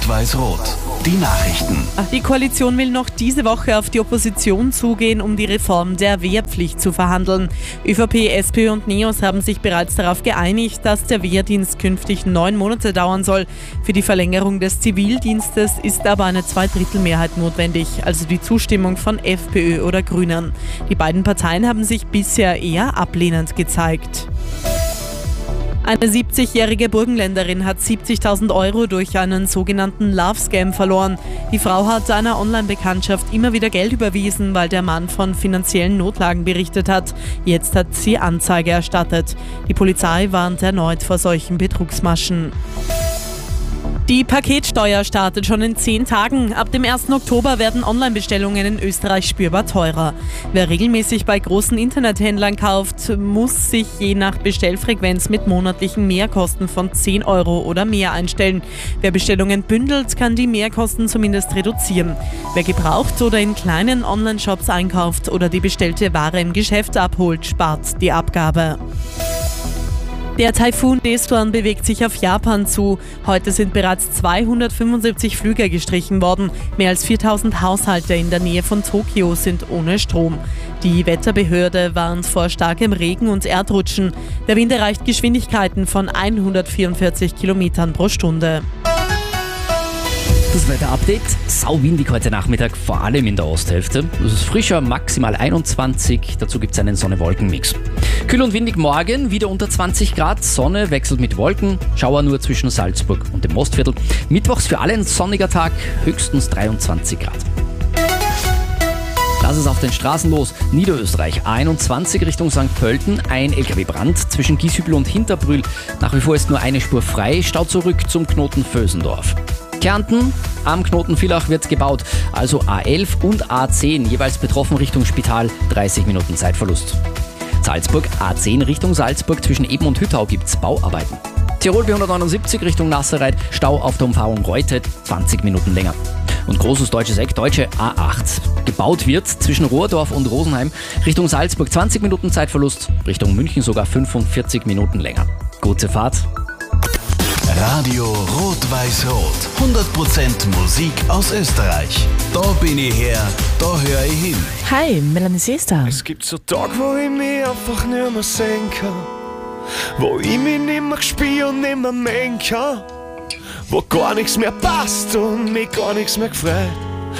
Rot-Weiß-Rot. Die Nachrichten. Die Koalition will noch diese Woche auf die Opposition zugehen, um die Reform der Wehrpflicht zu verhandeln. ÖVP, SPÖ und NEOS haben sich bereits darauf geeinigt, dass der Wehrdienst künftig 9 Monate dauern soll. Für die Verlängerung des Zivildienstes ist aber eine Zweidrittelmehrheit notwendig, also die Zustimmung von FPÖ oder Grünen. Die beiden Parteien haben sich bisher eher ablehnend gezeigt. Eine 70-jährige Burgenländerin hat 70.000 Euro durch einen sogenannten Love-Scam verloren. Die Frau hat einer Online-Bekanntschaft immer wieder Geld überwiesen, weil der Mann von finanziellen Notlagen berichtet hat. Jetzt hat sie Anzeige erstattet. Die Polizei warnt erneut vor solchen Betrugsmaschen. Die Paketsteuer startet schon in 10 Tagen. Ab dem 1. Oktober werden Online-Bestellungen in Österreich spürbar teurer. Wer regelmäßig bei großen Internethändlern kauft, muss sich je nach Bestellfrequenz mit monatlichen Mehrkosten von 10 Euro oder mehr einstellen. Wer Bestellungen bündelt, kann die Mehrkosten zumindest reduzieren. Wer gebraucht oder in kleinen Online-Shops einkauft oder die bestellte Ware im Geschäft abholt, spart die Abgabe. Der Taifun Deswan bewegt sich auf Japan zu. Heute sind bereits 275 Flüge gestrichen worden. Mehr als 4000 Haushalte in der Nähe von Tokio sind ohne Strom. Die Wetterbehörde warnt vor starkem Regen und Erdrutschen. Der Wind erreicht Geschwindigkeiten von 144 Kilometern pro Stunde. Das Wetterupdate, sauwindig heute Nachmittag, vor allem in der Osthälfte. Es ist frischer, maximal 21, dazu gibt es einen Sonne-Wolken-Mix. Kühl und windig morgen, wieder unter 20 Grad, Sonne wechselt mit Wolken, Schauer nur zwischen Salzburg und dem Mostviertel. Mittwochs für alle ein sonniger Tag, höchstens 23 Grad. Das ist auf den Straßen los. Niederösterreich, A21 Richtung St. Pölten, ein LKW-Brand zwischen Gieshübel und Hinterbrühl. Nach wie vor ist nur eine Spur frei, Stau zurück zum Knoten Vösendorf. Kärnten, am Knoten Villach wird gebaut, also A11 und A10, jeweils betroffen Richtung Spital, 30 Minuten Zeitverlust. Salzburg, A10 Richtung Salzburg, zwischen Eben und Hüttau gibt's Bauarbeiten. Tirol B179 Richtung Nasserreit, Stau auf der Umfahrung Reutte, 20 Minuten länger. Und großes deutsches Eck, deutsche A8. Gebaut wird zwischen Rohrdorf und Rosenheim, Richtung Salzburg 20 Minuten Zeitverlust, Richtung München sogar 45 Minuten länger. Gute Fahrt. Radio Rot-Weiß-Rot. 100% Musik aus Österreich. Da bin ich her, da höre ich hin. Hi, Melanie Seester. Es gibt so Tage, wo ich mich einfach nicht mehr sehen kann. Wo ich mich nicht mehr spüre und nicht mehr mengen kann. Wo gar nichts mehr passt und mich gar nichts mehr gefreut.